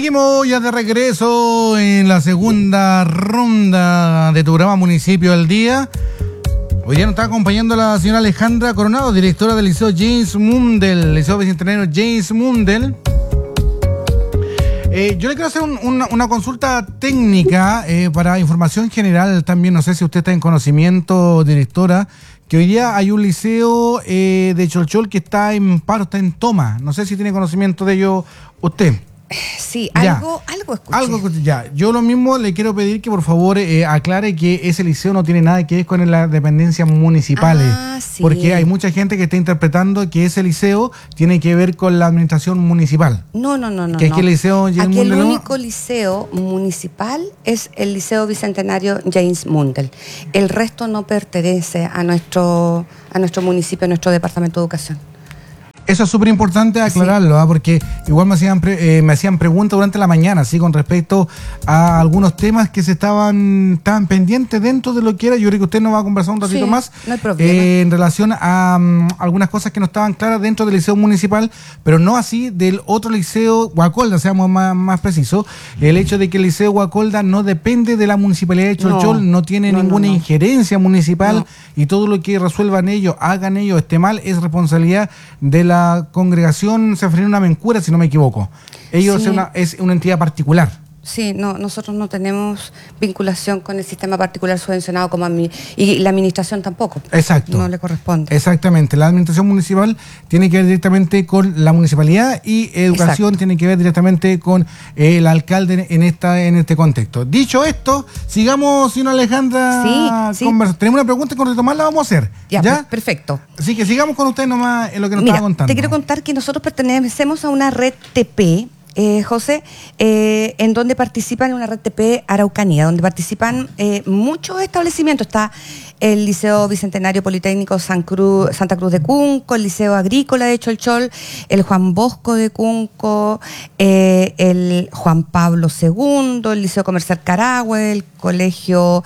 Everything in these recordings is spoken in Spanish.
Seguimos ya de regreso en la segunda ronda de tu programa Municipio del Día. Hoy día nos está acompañando la señora Alejandra Coronado, directora del Liceo James Mundell, Liceo Bicentenario James Mundell. Yo le quiero hacer una consulta técnica para información general también. No sé si usted está en conocimiento, directora, que hoy día hay un liceo de Cholchol que está en paro, está en toma. No sé si tiene conocimiento de ello usted. Sí, algo escuché. Algo escuché, ya. Yo lo mismo le quiero pedir que por favor aclare que ese liceo no tiene nada que ver con las dependencias municipales. Sí. Porque hay mucha gente que está interpretando que ese liceo tiene que ver con la administración municipal. No. Que aquí el liceo James Aquí Mundell, el único liceo municipal es el Liceo Bicentenario James Mundell. El resto no pertenece a nuestro municipio, a nuestro departamento de educación. Eso es súper importante aclararlo, ¿eh? Porque igual me hacían preguntas durante la mañana, ¿sí? Con respecto a algunos temas que estaban pendientes dentro de lo que era. Yo creo que usted nos va a conversar un ratito más. No hay problema. En relación a algunas cosas que no estaban claras dentro del liceo municipal, pero no así del otro liceo Guacolda, seamos más precisos. El hecho de que el liceo Guacolda no depende de la municipalidad de Cholchol, no tiene ninguna injerencia municipal, y todo lo que resuelvan ellos, hagan ellos, esté mal, es responsabilidad de la congregación Sefrina Mencura, si no me equivoco. Ellos es una entidad particular. Sí, nosotros no tenemos vinculación con el sistema particular subvencionado como y la administración tampoco. Exacto. No le corresponde. Exactamente. La administración municipal tiene que ver directamente con la municipalidad y educación tiene que ver directamente con el alcalde en este contexto. Dicho esto, sigamos, señora Alejandra. Sí. Tenemos una pregunta, con retomar la vamos a hacer. ¿Ya? Perfecto. Así que sigamos con usted nomás en lo que nos estaba contando. Te quiero contar que nosotros pertenecemos a una red TP, José, en donde participan en una red TP Araucanía, donde participan muchos establecimientos. Está el Liceo Bicentenario Politécnico Santa Cruz de Cunco, el Liceo Agrícola de Cholchol, el Juan Bosco de Cunco, el Juan Pablo II, el Liceo Comercial Carahue, el Colegio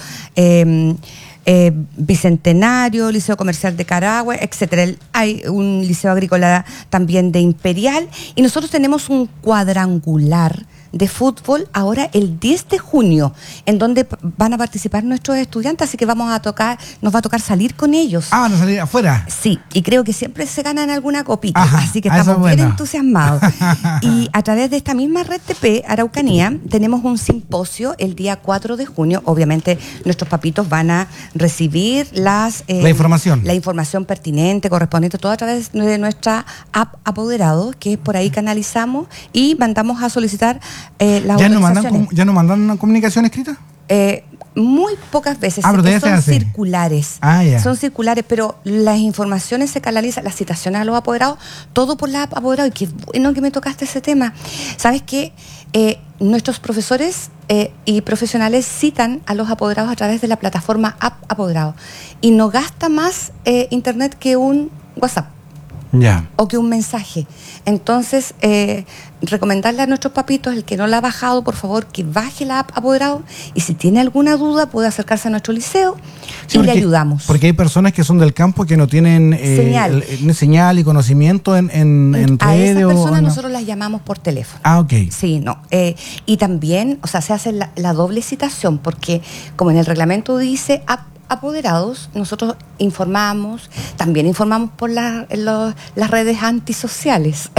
Bicentenario, Liceo Comercial de Carahue, etcétera. Hay un liceo agrícola también de Imperial, y nosotros tenemos un cuadrangular de fútbol ahora el 10 de junio, en donde van a participar nuestros estudiantes, así que nos va a tocar salir con ellos. ¿Van a salir afuera? Sí, y creo que siempre se ganan alguna copita, así que estamos bien entusiasmados. Y a través de esta misma red TP Araucanía tenemos un simposio el día 4 de junio. Obviamente nuestros papitos van a recibir la información pertinente, correspondiente, todo a través de nuestra app Apoderado, que por ahí canalizamos y mandamos a solicitar las organizaciones. ¿Ya no mandan una comunicación escrita? Muy pocas veces. Son circulares. Ya. Son circulares, pero las informaciones se canalizan, las citaciones a los apoderados, todo por la app Apoderado. Y qué bueno que me tocaste ese tema. ¿Sabes qué? Nuestros profesores y profesionales citan a los apoderados a través de la plataforma app Apoderado. Y no gasta más internet que un WhatsApp. O que un mensaje. Entonces, recomendarle a nuestros papitos, el que no la ha bajado, por favor, que baje la app Apoderado, y si tiene alguna duda puede acercarse a nuestro liceo le ayudamos. Porque hay personas que son del campo que no tienen señal y conocimiento en redes. A esas personas nosotros las llamamos por teléfono. Ok. Sí, no. Y también, se hace la doble citación, porque como en el reglamento dice apoderados, nosotros también informamos por las redes antisociales,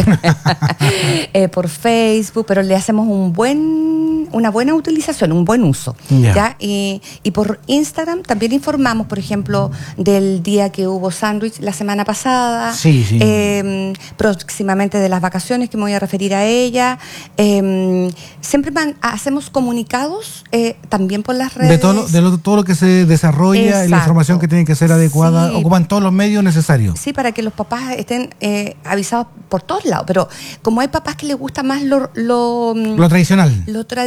por Facebook, pero le hacemos una buena utilización, un buen uso. ¿Ya? Y por Instagram también informamos, por ejemplo, del día que hubo sándwich la semana pasada, próximamente de las vacaciones, que me voy a referir a ella. Siempre hacemos comunicados también por las redes. De todo lo que se desarrolla. Y la información que tiene que ser adecuada, ocupan todos los medios necesarios. Sí, para que los papás estén avisados por todos lados, pero como hay papás que les gusta más lo tradicional,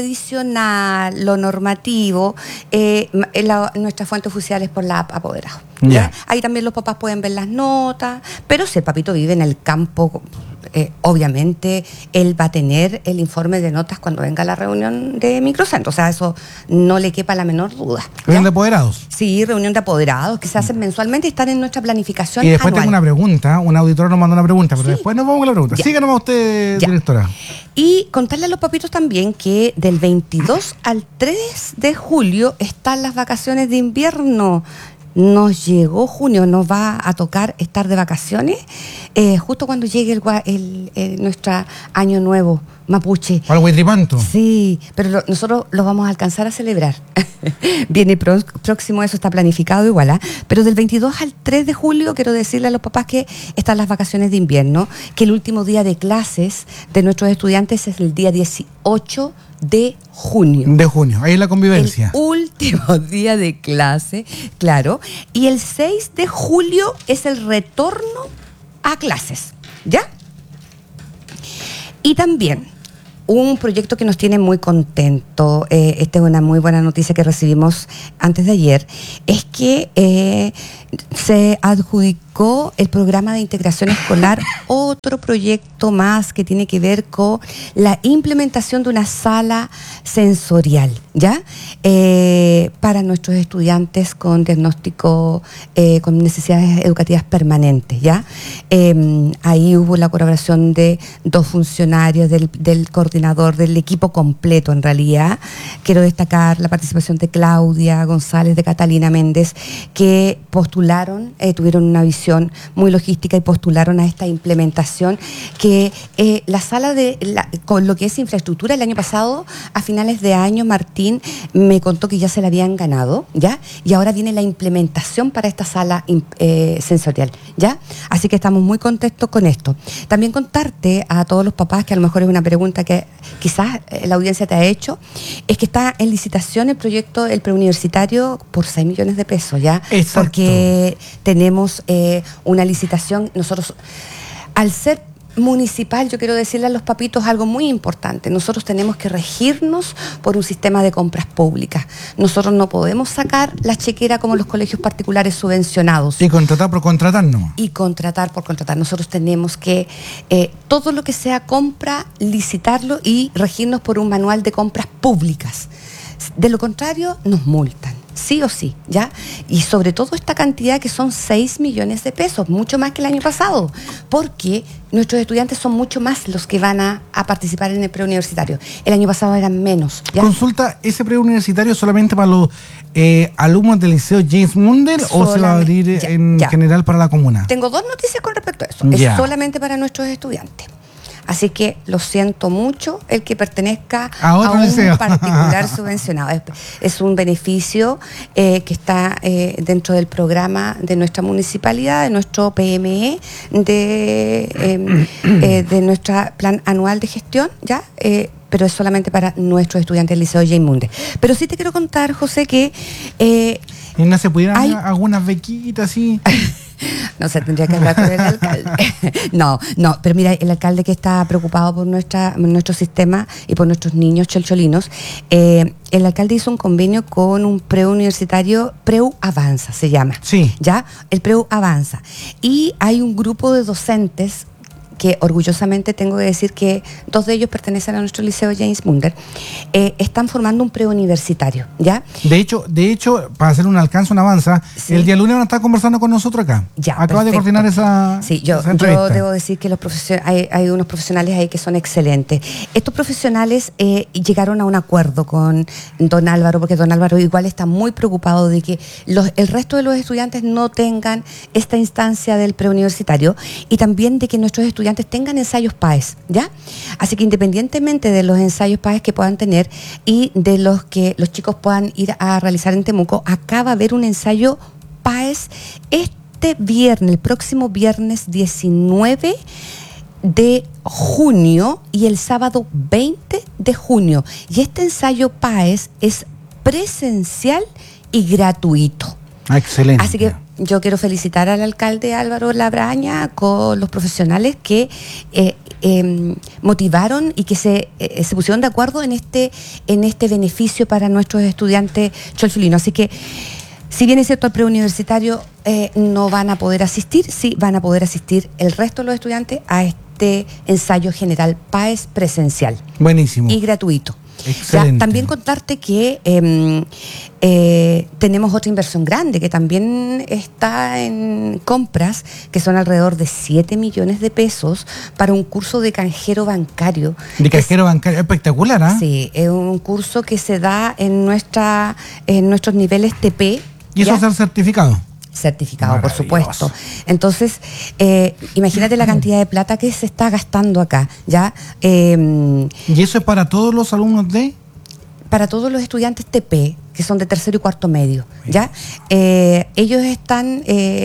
lo normativo, nuestra fuente oficial es por la app Apoderado. Ahí también los papás pueden ver las notas, pero si el papito vive en el campo, obviamente él va a tener el informe de notas cuando venga a la reunión de microcentro. O sea, eso no le quepa la menor duda. ¿Reunión de apoderados? Sí, reunión de apoderados que se hacen mensualmente y están en nuestra planificación. Y después anual. Tengo una pregunta, un auditor nos mandó una pregunta, pero después nos vamos con la pregunta. Siga nomás usted, directora. Y contarle a los papitos también que del 22 al 3 de julio están las vacaciones de invierno. Nos llegó junio, nos va a tocar estar de vacaciones justo cuando llegue nuestro año nuevo mapuche. Para el Huitripanto. Sí, pero nosotros lo vamos a alcanzar a celebrar. Viene próximo, eso está planificado igual, ¿eh? Pero del 22 al 3 de julio quiero decirle a los papás que están las vacaciones de invierno, que el último día de clases de nuestros estudiantes es el día 18 de junio. De junio, ahí es la convivencia. El último día de clase, claro. Y el 6 de julio es el retorno a clases, ¿ya? Y también un proyecto que nos tiene muy contentos, esta es una muy buena noticia que recibimos antes de ayer, es que se adjudicó el programa de integración escolar, otro proyecto más que tiene que ver con la implementación de una sala sensorial, ¿ya? Para nuestros estudiantes con diagnóstico, con necesidades educativas permanentes, ¿ya? Ahí hubo la colaboración de 2 funcionarios del coordinador, del equipo completo en realidad. Quiero destacar la participación de Claudia González, de Catalina Méndez, que postularon, tuvieron una visión muy logística y postularon a esta implementación que la sala con lo que es infraestructura el año pasado, a finales de año, Martín me contó que ya se la habían ganado, ¿ya? Y ahora viene la implementación para esta sala sensorial, ¿ya? Así que estamos muy contentos con esto. También contarte a todos los papás, que a lo mejor es una pregunta que quizás la audiencia te ha hecho, es que está en licitación el proyecto, el preuniversitario, por 6 millones de pesos, ¿ya? Exacto. Porque tenemos una licitación, nosotros, al ser municipal, yo quiero decirle a los papitos algo muy importante. Nosotros tenemos que regirnos por un sistema de compras públicas. Nosotros no podemos sacar la chequera como los colegios particulares subvencionados. Y contratar por contratar, ¿no? Y contratar por contratar. Nosotros tenemos que, todo lo que sea compra, licitarlo y regirnos por un manual de compras públicas. De lo contrario, nos multan. Sí o sí, ¿ya? Y sobre todo esta cantidad que son 6 millones de pesos, mucho más que el año pasado, porque nuestros estudiantes son mucho más los que van a participar en el preuniversitario. El año pasado eran menos, ¿ya? ¿Consulta ese preuniversitario solamente para los alumnos del Liceo James Mundell o se va a abrir general para la comuna? Tengo 2 noticias con respecto a eso. Es solamente para nuestros estudiantes. Así que lo siento mucho el que pertenezca a un liceo particular subvencionado. Es un beneficio que está dentro del programa de nuestra municipalidad, de nuestro PME, de nuestro plan anual de gestión, ¿ya? Pero es solamente para nuestros estudiantes del Liceo Jaime Mundell. Pero sí te quiero contar, José, que... ¿Y no se pudieran algunas bequitas así? No sé, tendría que hablar con el alcalde. No, pero mira, el alcalde que está preocupado por nuestro sistema y por nuestros niños cholcholinos, el alcalde hizo un convenio con un preuniversitario, Preu Avanza se llama. Sí. ¿Ya? El Preu Avanza. Y hay un grupo de docentes que orgullosamente tengo que decir que 2 de ellos pertenecen a nuestro Liceo James Mundell, están formando un preuniversitario, ¿ya? De hecho, para hacer un alcance, una avanza, sí. El día lunes van a estar conversando con nosotros acá. Ya, acaba de coordinar esa yo debo decir que hay unos profesionales ahí que son excelentes. Estos profesionales llegaron a un acuerdo con don Álvaro, porque don Álvaro igual está muy preocupado de que el resto de los estudiantes no tengan esta instancia del preuniversitario y también de que nuestros estudiantes tengan ensayos PAES, ¿ya? Así que independientemente de los ensayos PAES que puedan tener y de los que los chicos puedan ir a realizar en Temuco, acá va a haber un ensayo PAES el próximo viernes 19 de junio y el sábado 20 de junio. Y este ensayo PAES es presencial y gratuito. Excelente. Así que yo quiero felicitar al alcalde Álvaro Labraña con los profesionales que motivaron y que se pusieron de acuerdo en este beneficio para nuestros estudiantes cholcholinos. Así que, si bien es cierto, al preuniversitario no van a poder asistir, sí van a poder asistir el resto de los estudiantes a este ensayo general PAES presencial. Buenísimo. Y gratuito. Excelente. También contarte que tenemos otra inversión grande que también está en compras, que son alrededor de 7 millones de pesos para un curso de canjero bancario. De canjero bancario, espectacular, ¿ah? Sí, es un curso que se da en nuestros niveles TP. ¿Y eso es el certificado? Certificado, por supuesto. Entonces, imagínate la cantidad de plata que se está gastando acá, ¿ya? ¿Y eso es para todos los alumnos de...? Para todos los estudiantes TP, que son de tercero y cuarto medio, ¿ya? Ellos están,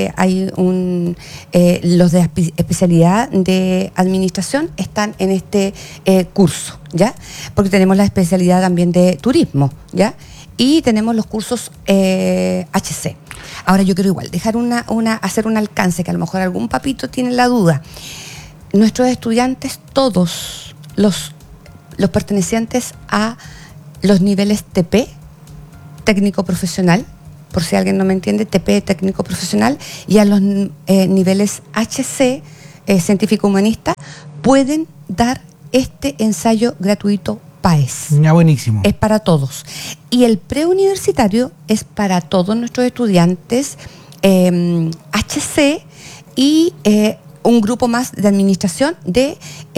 los de especialidad de administración están en este curso, ¿ya? Porque tenemos la especialidad también de turismo, ¿ya? Y tenemos los cursos HC. Ahora yo quiero igual hacer un alcance, que a lo mejor algún papito tiene la duda. Nuestros estudiantes, todos los pertenecientes a los niveles TP, técnico profesional, por si alguien no me entiende, TP, técnico profesional, y a los niveles HC, científico humanista, pueden dar este ensayo gratuito PAES. Ya, buenísimo. Es para todos. Y el preuniversitario es para todos nuestros estudiantes HC y un grupo más de administración de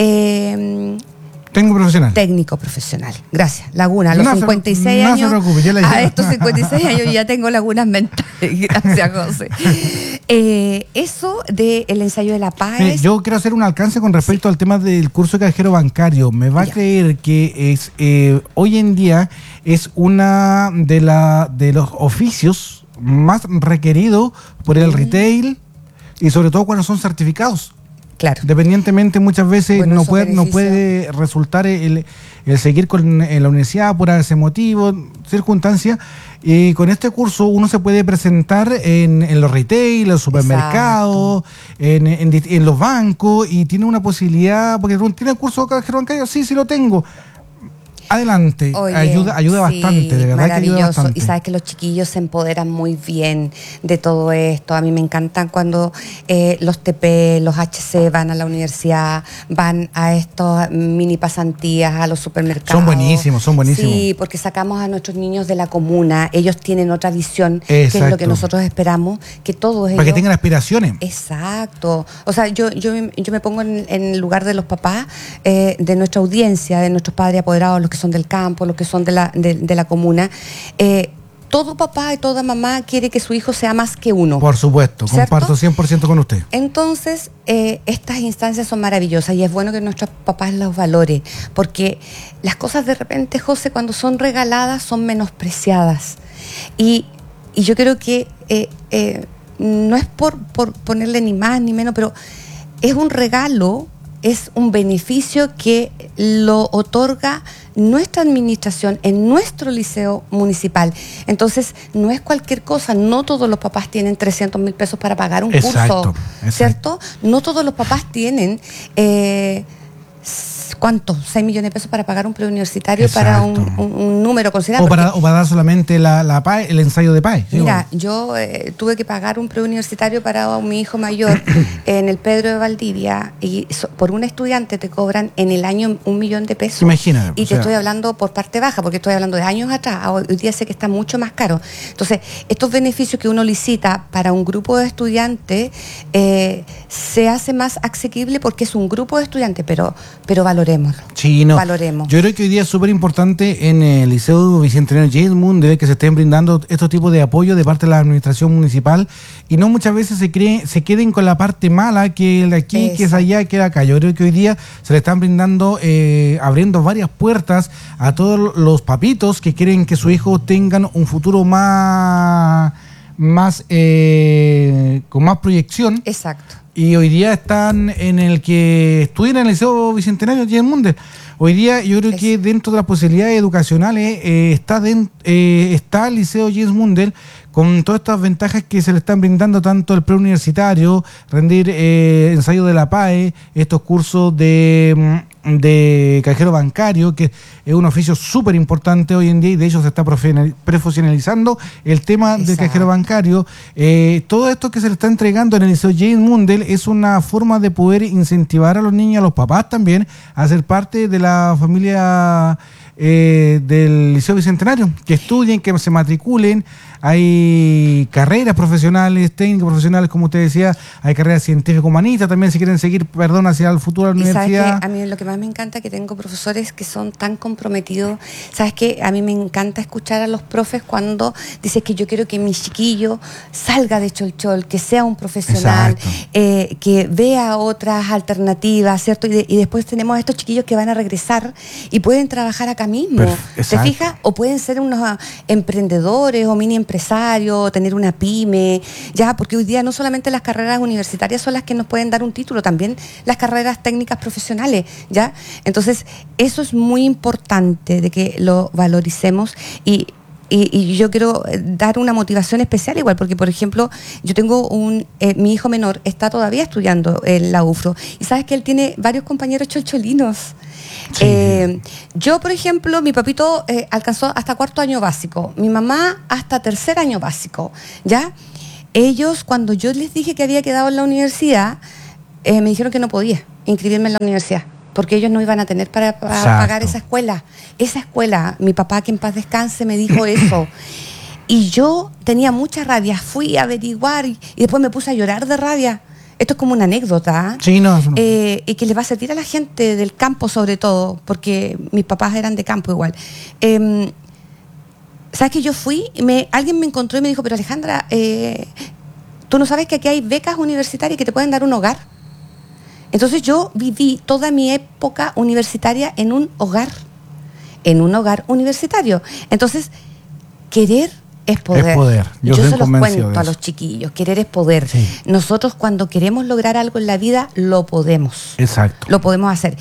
técnico profesional. Gracias. Laguna, a los 56 años. No se preocupe, yo le a estos 56 años ya tengo lagunas mentales. Gracias, José. Eso del ensayo de la PAES. Yo quiero hacer un alcance con respecto al tema del curso de cajero bancario. Me va a creer que es hoy en día es una de los oficios más requeridos por el retail y sobre todo cuando son certificados. Claro. Dependientemente muchas veces no puede resultar el seguir en la universidad por ese motivo, circunstancia. Y con este curso uno se puede presentar en los retail, en los supermercados, en los bancos, y tiene una posibilidad, porque tiene el curso de cajero bancario, sí lo tengo. Adelante. Oye, ayuda bastante, de verdad que ayuda bastante. Y sabes que los chiquillos se empoderan muy bien de todo esto. A mí me encantan cuando los TP, los HC van a la universidad, van a estos mini pasantías, a los supermercados. Son buenísimos. Sí, porque sacamos a nuestros niños de la comuna. Ellos tienen otra visión, que es lo que nosotros esperamos, que todos ellos... Para que tengan aspiraciones. Exacto. O sea, yo me pongo en el lugar de los papás, de nuestra audiencia, de nuestros padres apoderados, los que son del campo, los que son de la comuna. Todo papá y toda mamá quiere que su hijo sea más que uno. Por supuesto, ¿cierto? Comparto 100% con usted. Entonces, estas instancias son maravillosas y es bueno que nuestros papás los valoren, porque las cosas de repente, José, cuando son regaladas, son menospreciadas. Y yo creo que no es por ponerle ni más ni menos, pero es un regalo, es un beneficio que lo otorga nuestra administración en nuestro liceo municipal. Entonces, no es cualquier cosa, no todos los papás tienen 300,000 pesos para pagar un curso, ¿cierto? No todos los papás tienen... ¿cuánto? 6 millones de pesos para pagar un preuniversitario. Exacto. Para un número considerable. O para dar solamente la PAE, el ensayo de PAE. Mira, yo tuve que pagar un preuniversitario para mi hijo mayor en el Pedro de Valdivia, y por un estudiante te cobran en el año 1 millón de pesos. Imagínate. Y te estoy hablando por parte baja, porque estoy hablando de años atrás. Hoy día sé que está mucho más caro. Entonces, estos beneficios que uno licita para un grupo de estudiantes se hace más asequible porque es un grupo de estudiantes, pero valoremos. Sí, no. Valoremos. Yo creo que hoy día es súper importante en el Liceo Bicentenario James Munde que se estén brindando estos tipos de apoyo de parte de la administración municipal y no muchas veces se queden con la parte mala, que de aquí, que es allá, que es acá. Yo creo que hoy día se le están brindando, abriendo varias puertas a todos los papitos que quieren que su hijo tengan un futuro con más proyección. Exacto. Y hoy día están en el que estudian en el Liceo Bicentenario James Munde. Hoy día yo creo que dentro de las posibilidades educacionales está el Liceo James Munde con todas estas ventajas que se le están brindando, tanto el preuniversitario, rendir ensayo de la PAE, estos cursos de de cajero bancario, que es un oficio súper importante hoy en día y de hecho se está profesionalizando el tema del cajero bancario. Todo esto que se le está entregando en el Liceo James Mundell es una forma de poder incentivar a los niños, a los papás también, a ser parte de la familia del Liceo Bicentenario, que estudien, que se matriculen. Hay carreras profesionales, técnicas profesionales, como usted decía, hay carreras científico-humanistas también, si quieren seguir, hacia el futuro de la universidad. ¿Sabes qué? A mí lo que más me encanta es que tengo profesores que son tan comprometidos. ¿Sabes qué? A mí me encanta escuchar a los profes cuando dicen que yo quiero que mi chiquillo salga de Cholchol, que sea un profesional, que vea otras alternativas, ¿cierto? Y después tenemos a estos chiquillos que van a regresar y pueden trabajar acá mismo. ¿Te fijas? O pueden ser unos emprendedores o mini empresarios, tener una pyme, ya, porque hoy día no solamente las carreras universitarias son las que nos pueden dar un título, también las carreras técnicas profesionales, ya. Entonces, eso es muy importante de que lo valoricemos y yo quiero dar una motivación especial igual, porque por ejemplo, yo tengo mi hijo menor está todavía estudiando en la UFRO y sabes que él tiene varios compañeros cholcholinos. Sí. Yo, por ejemplo, mi papito alcanzó hasta 4º año básico, mi mamá hasta 3er año básico, ¿ya? Ellos, cuando yo les dije que había quedado en la universidad, me dijeron que no podía inscribirme en la universidad, porque ellos no iban a tener para pagar esa escuela. Esa escuela, mi papá, que en paz descanse, me dijo eso. Y yo tenía mucha rabia, fui a averiguar y después me puse a llorar de rabia. Esto es como una anécdota, sí, no. Y que le va a servir a la gente del campo sobre todo, porque mis papás eran de campo igual. ¿Sabes que yo fui? Alguien me encontró y me dijo, pero Alejandra, ¿tú no sabes que aquí hay becas universitarias que te pueden dar un hogar? Entonces yo viví toda mi época universitaria en un hogar universitario. Entonces, querer es poder. Es poder. Yo se los cuento a los chiquillos, querer es poder. Sí. Nosotros cuando queremos lograr algo en la vida, lo podemos. Exacto. Lo podemos hacer.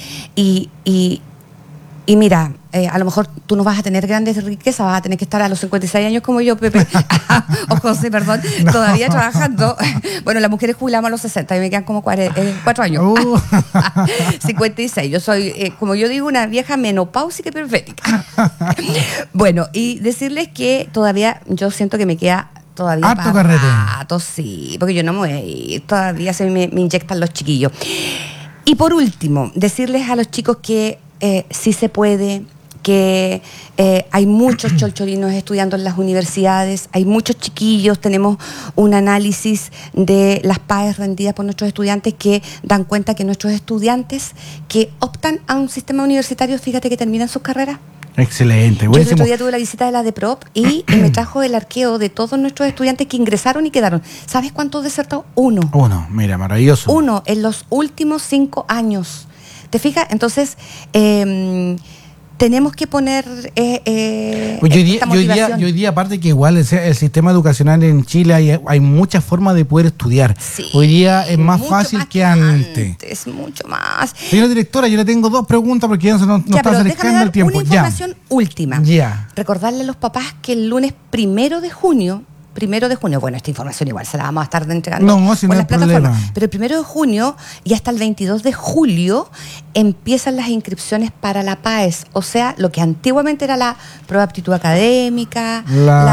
Y mira, a lo mejor tú no vas a tener grandes riquezas, vas a tener que estar a los 56 años como yo, Pepe, o José, perdón, todavía trabajando. Bueno, las mujeres jubilamos a los 60 y me quedan como 4 años. 56. Yo soy, como yo digo, una vieja menopáusica y perfecta. Bueno, y decirles que todavía yo siento que me queda todavía harto carrete. Sí, porque yo no me voy a ir, todavía se me inyectan los chiquillos. Y por último, decirles a los chicos que sí se puede, que hay muchos cholcholinos estudiando en las universidades, hay muchos chiquillos, tenemos un análisis de las PAES rendidas por nuestros estudiantes que dan cuenta que nuestros estudiantes que optan a un sistema universitario, fíjate que terminan sus carreras. Excelente, buenísimo. Yo el otro día tuve la visita de la DEPROP y me trajo el arqueo de todos nuestros estudiantes que ingresaron y quedaron. ¿Sabes cuántos desertados? 1. 1, mira, maravilloso. 1 en los últimos 5 años. ¿Te fijas? Entonces, tenemos que poner hoy día, aparte que igual el sistema educacional en Chile hay muchas formas de poder estudiar. Sí, hoy día es más fácil que antes. Es mucho más. Señora directora, yo le tengo 2 preguntas porque ya nos está acercando el tiempo. Una información última. Ya. Recordarle a los papás que el lunes 1 de junio, bueno, esta información igual se la vamos a estar entregando por las plataformas, pero el 1 de junio y hasta el 22 de julio empiezan las inscripciones para la PAES, o sea, lo que antiguamente era la prueba de aptitud académica,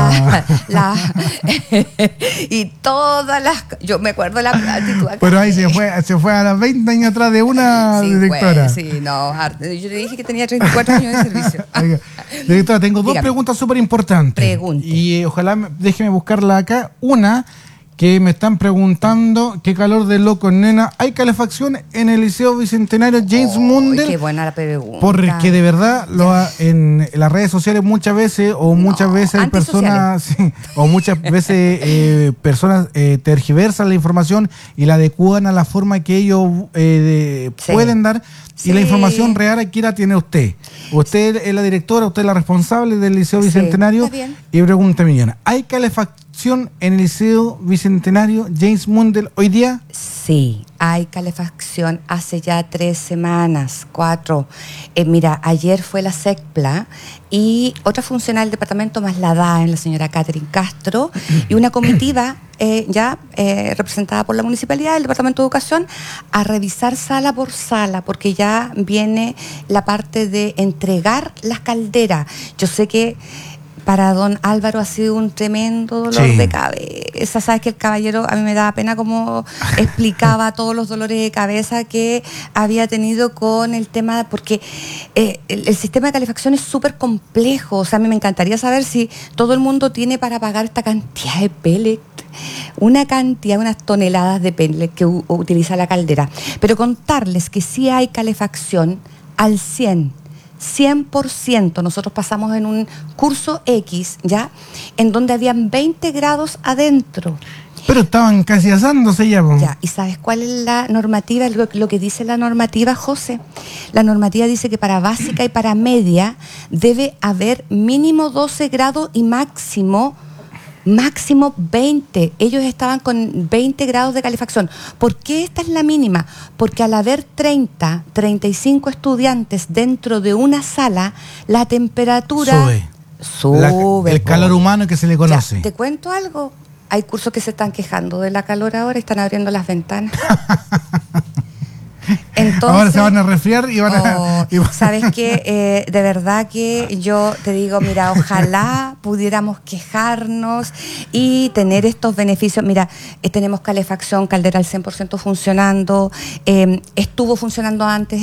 y todas las... Yo me acuerdo la aptitud académica. Pero ahí se fue a los 20 años atrás de una directora. Yo le dije que tenía 34 años de servicio. Directora, tengo 2 preguntas súper importantes. Pregunte. Y ojalá déjeme buscarla acá. Una, que me están preguntando, qué calor de loco, nena. ¿Hay calefacción en el Liceo Bicentenario James Mundell? Qué buena la pregunta. Porque de verdad, en las redes sociales muchas veces hay personas, sí, o muchas veces personas tergiversan la información y la adecuan a la forma que ellos pueden dar. Sí. Y la información real aquí la tiene usted. Usted es la directora, usted es la responsable del Liceo Bicentenario. Está bien. Y pregunta millona, ¿hay calefacción calefacción en el Liceo Bicentenario James Mundell hoy día? Sí, hay calefacción hace ya 3 semanas, 4. Mira, ayer fue la SECPLA y otra funcionaria del departamento más la DAE, la señora Catherine Castro, y una comitiva representada por la Municipalidad del Departamento de Educación a revisar sala por sala, porque ya viene la parte de entregar las calderas. Yo sé que para don Álvaro ha sido un tremendo dolor de cabeza. Sabes que el caballero, a mí me da pena cómo explicaba todos los dolores de cabeza que había tenido con el tema, porque el sistema de calefacción es súper complejo. O sea, a mí me encantaría saber si todo el mundo tiene para pagar esta cantidad de pellet, unas toneladas de pellet que utiliza la caldera. Pero contarles que sí hay calefacción al 100%. Nosotros pasamos en un curso X, ¿ya? En donde habían 20 grados adentro. Pero estaban casi asándose ya, Ya, ¿y sabes cuál es la normativa? Lo que dice la normativa, José. La normativa dice que para básica y para media debe haber mínimo 12 grados y máximo 20. Ellos estaban con 20 grados de calefacción. ¿Por qué esta es la mínima? Porque al haber 35 estudiantes dentro de una sala, la temperatura sube. El calor humano que se le conoce. Ya, te cuento algo. Hay cursos que se están quejando de la calor ahora y están abriendo las ventanas. Entonces, ahora se van a resfriar y van a... ¿Sabes qué? De verdad que yo te digo, mira, ojalá pudiéramos quejarnos y tener estos beneficios. Mira, tenemos calefacción, caldera al 100% funcionando, estuvo funcionando antes